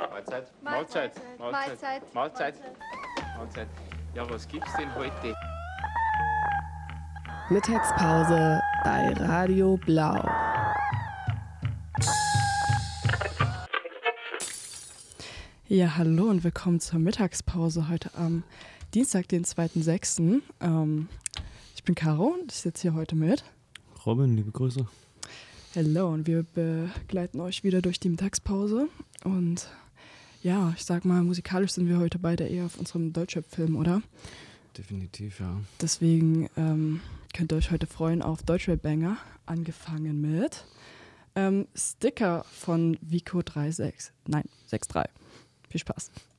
Mahlzeit. Mahlzeit. Mahlzeit. Mahlzeit. Mahlzeit. Ja, was gibt's denn heute? Mittagspause bei Radio Blau. Ja, hallo und willkommen zur Mittagspause heute am Dienstag, den 2.6. Ich bin Caro und ich sitze hier heute mit Robin, liebe Grüße. Hallo und wir begleiten euch wieder durch die Mittagspause und ja, ich sag mal, musikalisch sind wir heute beide eher auf unserem Deutschrap-Film, oder? Definitiv, ja. Deswegen könnt ihr euch heute freuen auf Deutschrap-Banger, angefangen mit Sticker von Vico 63. Viel Spaß.